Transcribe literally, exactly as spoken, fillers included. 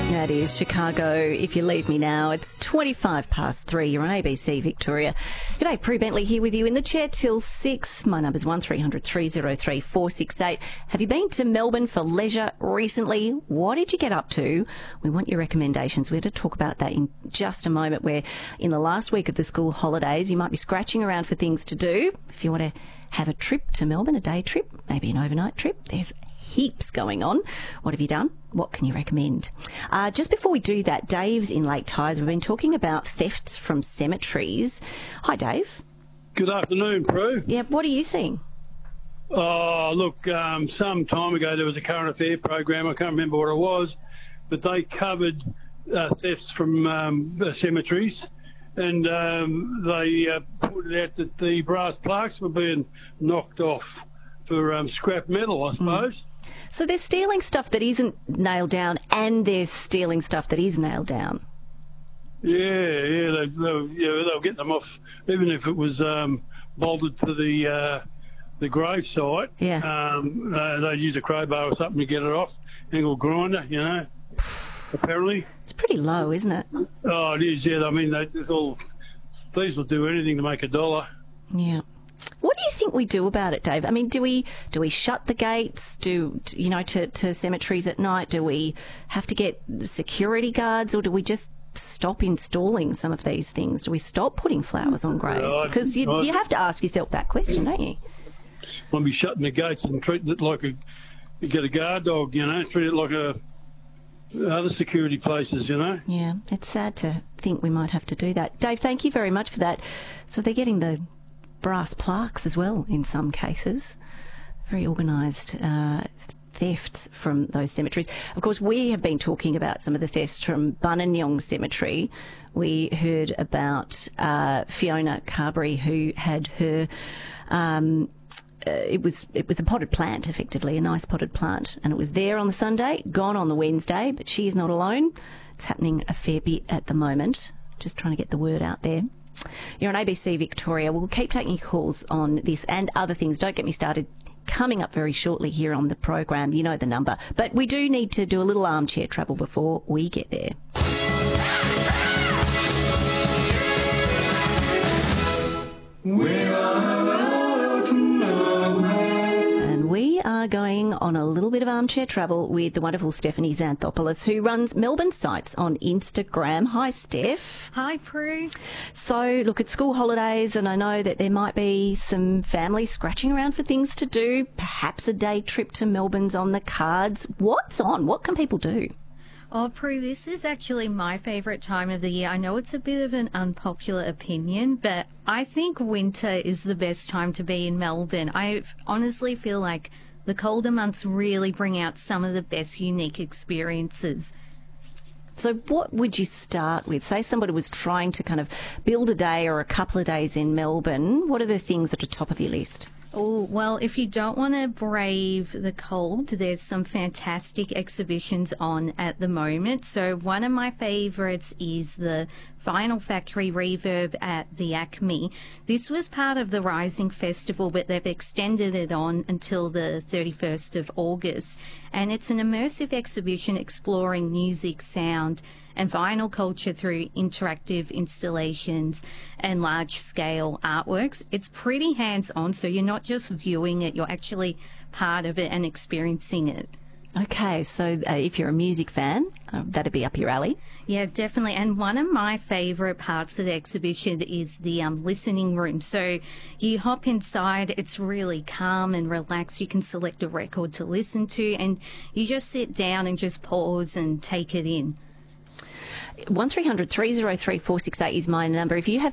That is Chicago, If You Leave Me Now. It's twenty-five past three. You're on A B C Victoria. G'day, Prue Bentley here with you in the chair till six. My number's one three hundred three oh three four six eight. Have you been to Melbourne for leisure recently? What did you get up to? We want your recommendations. We're going to talk about that in just a moment, where in the last week of the school holidays, you might be scratching around for things to do. If you want to have a trip to Melbourne, a day trip, maybe an overnight trip, there's heaps going on. What have you done? What can you recommend? Uh, just before we do that, Dave's in Lake Tyers. We've been talking about thefts from cemeteries. Hi, Dave. Good afternoon, Prue. Yeah, what are you seeing? Oh, look, um, some time ago there was a current affair program. I can't remember what it was, but they covered uh, thefts from um, the cemeteries, and um, they uh, put it out that the brass plaques were being knocked off for um, scrap metal, I suppose. Mm. So they're stealing stuff that isn't nailed down, and they're stealing stuff that is nailed down. Yeah, yeah, they, they, yeah, they'll get them off, even if it was um, bolted to the uh, the grave site. Yeah. Um, uh, they'd use a crowbar or something to get it off, angle grinder, you know. Apparently. It's pretty low, isn't it? Oh, it is. Yeah, I mean, they, it's all. These will do anything to make a dollar. Yeah. What do you think we do about it, Dave? I mean, do we do we shut the gates? Do you know to, to cemeteries at night? Do we have to get security guards, or do we just stop installing some of these things? Do we stop putting flowers on graves? Because you, you have to ask yourself that question, don't you? I'll be shutting the gates and treating it like a you get a guard dog, you know, treat it like a other security places, you know. Yeah, it's sad to think we might have to do that. Dave, thank you very much for that. So they're getting the brass plaques as well in some cases. Very organised uh, thefts from those cemeteries. Of course, we have been talking about some of the thefts from Bunninyong Cemetery. We heard about uh, Fiona Carberry, who had her... Um, uh, it was it was a potted plant, effectively, a nice potted plant, and it was there on the Sunday, gone on the Wednesday, but she is not alone. It's happening a fair bit at the moment. Just trying to get the word out there. You're on A B C Victoria. We'll keep taking calls on this and other things. Don't get me started. Coming up very shortly here on the program. You know the number. But we do need to do a little armchair travel before we get there. We're on a road to nowhere. And we are going on a little bit of armchair travel with the wonderful Stephanie Xanthopoulos, who runs Melbourne Sites on Instagram. Hi, Steph. Hi, Prue. So, look, it's school holidays, and I know that there might be some families scratching around for things to do. Perhaps a day trip to Melbourne's on the cards. What's on? What can people do? Oh, Prue, this is actually my favourite time of the year. I know it's a bit of an unpopular opinion, but I think winter is the best time to be in Melbourne. I honestly feel like the colder months really bring out some of the best unique experiences. So what would you start with? Say somebody was trying to kind of build a day or a couple of days in Melbourne. What are the things that are top of your list? Oh, well, if you don't want to brave the cold, there's some fantastic exhibitions on at the moment. So one of my favourites is the Vinyl Factory Reverb at the Acme. This was part of the Rising Festival, but they've extended it on until the thirty-first of August. And it's an immersive exhibition exploring music, sound, and vinyl culture through interactive installations and large-scale artworks. It's pretty hands-on, so you're not just viewing it, you're actually part of it and experiencing it. Okay, so uh, if you're a music fan, uh, that'd be up your alley. Yeah, definitely. And one of my favourite parts of the exhibition is the um, listening room. So you hop inside, it's really calm and relaxed. You can select a record to listen to, and you just sit down and just pause and take it in. one three hundred three oh three four six eight is my number. If you have